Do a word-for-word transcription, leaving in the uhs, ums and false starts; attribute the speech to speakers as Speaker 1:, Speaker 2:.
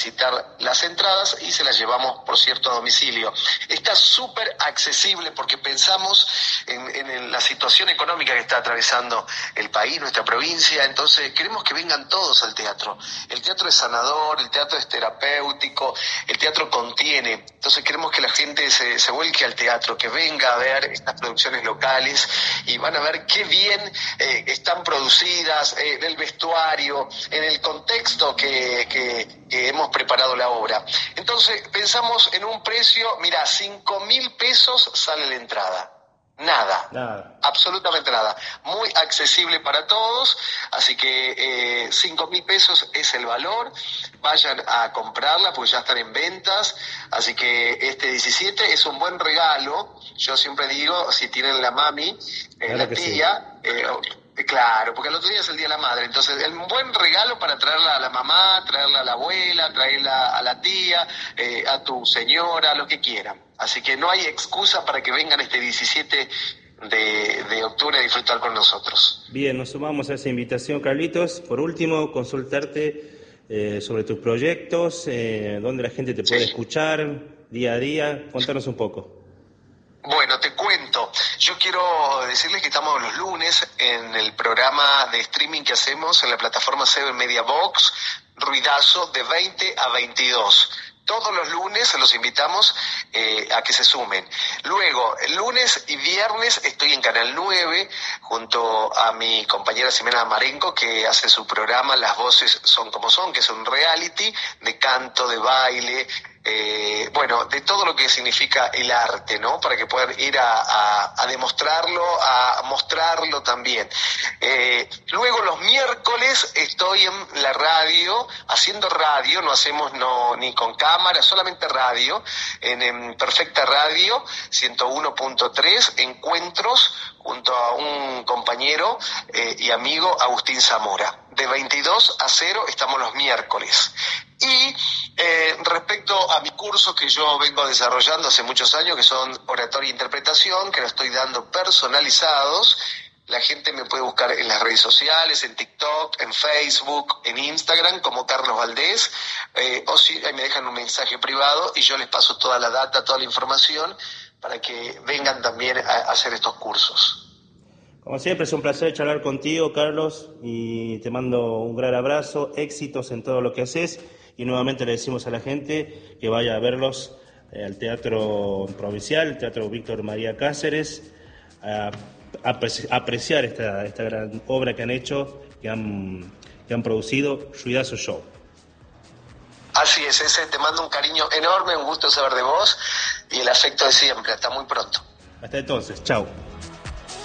Speaker 1: solicitar las entradas y se las llevamos, por cierto, a domicilio. Está súper accesible porque pensamos en, en la situación económica que está atravesando el país, nuestra provincia, entonces queremos que vengan todos al teatro. El teatro es sanador, el teatro es terapéutico, el teatro contiene, entonces queremos que la gente se, se vuelque al teatro, que venga a ver estas producciones locales y van a ver qué bien eh, están producidas, eh, en el vestuario, en el contexto que, que, que hemos preparado la obra. Entonces pensamos en un precio, mira, cinco mil pesos sale la entrada. Nada, nada, absolutamente nada. Muy accesible para todos, así que eh, cinco mil pesos es el valor. Vayan a comprarla, pues ya están en ventas. Así que este diecisiete es un buen regalo. Yo siempre digo, si tienen la mami, eh, claro la tía, sí. eh, Claro, porque el otro día es el Día de la Madre, entonces es un buen regalo para traerla a la mamá, traerla a la abuela, traerla a la tía, eh, a tu señora, lo que quieran. Así que no hay excusa para que vengan este diecisiete de, de octubre a disfrutar con nosotros.
Speaker 2: Bien, nos sumamos a esa invitación, Carlitos. Por último, consultarte eh, sobre tus proyectos, eh, dónde la gente te puede sí. escuchar día a día. Contanos un poco.
Speaker 1: Bueno, te cuento. Yo quiero decirles que estamos los lunes en el programa de streaming que hacemos en la plataforma Seven Media Box, Ruidazo, de veinte a veintidós. Todos los lunes los invitamos eh, a que se sumen. Luego, el lunes y viernes estoy en Canal nueve junto a mi compañera Ximena Marenco, que hace su programa Las Voces Son Como Son, que es un reality de canto, de baile, eh, bueno, de todo lo que significa el arte, ¿no? Para que puedan ir a, a, a demostrarlo, a mostrarlo también. Eh, luego los miércoles estoy en la radio, haciendo radio, no hacemos no ni con cámara, solamente radio, en, en Perfecta Radio, ciento uno punto tres, encuentros junto a un compañero eh, y amigo, Agustín Zamora. De veintidós a cero estamos los miércoles. Y eh, respecto a mis cursos que yo vengo desarrollando hace muchos años, que son oratoria e interpretación, que los estoy dando personalizados, la gente me puede buscar en las redes sociales, en TikTok, en Facebook, en Instagram, como Carlos Valdés, eh, o si ahí me dejan un mensaje privado y yo les paso toda la data, toda la información, para que vengan también a, a hacer estos cursos.
Speaker 2: Como siempre, es un placer charlar contigo, Carlos, y te mando un gran abrazo, éxitos en todo lo que haces, y nuevamente le decimos a la gente que vaya a verlos eh, al Teatro Provincial, el Teatro Víctor María Cáceres, a, a apreciar esta, esta gran obra que han hecho, que han, que han producido, Ruidazo Show.
Speaker 1: Así es, ese, te mando un cariño enorme, un gusto saber de vos y el afecto de siempre. Hasta muy pronto.
Speaker 2: Hasta entonces, chao.